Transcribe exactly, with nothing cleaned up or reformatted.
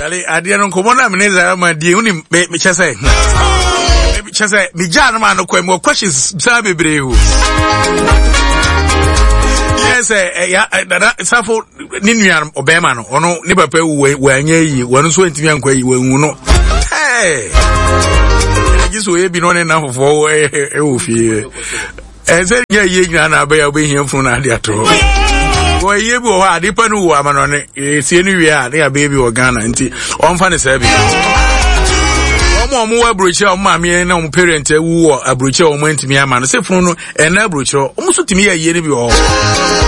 Charlie, I didn't come on. I'm my dear, only me chase. Me chase, me John man, no more questions. Sabi brave. Yes, eh, Safo Ninian Obama, or no, never pay when ye, when so intimate and quay, when you know. Hey, this way be known enough for a fear. And then, yeah, ye, and I be here from Adiato. Boy, ye will have depend who am on it. It's anywhere, they are baby or Ghana, and on funny service. More brochure of mammy and no parent who a brochure went to me a man, say, and a brochure almost to me a year.